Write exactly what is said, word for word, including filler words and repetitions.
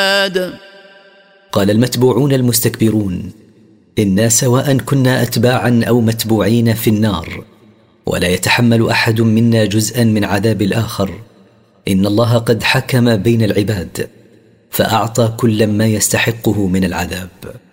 قال المتبوعون المستكبرون: إنا سواء كنا أتباعا أو متبوعين في النار، ولا يتحمل أحد منا جزءا من عذاب الآخر. إن الله قد حكم بين العباد فأعطى كل ما يستحقه من العذاب.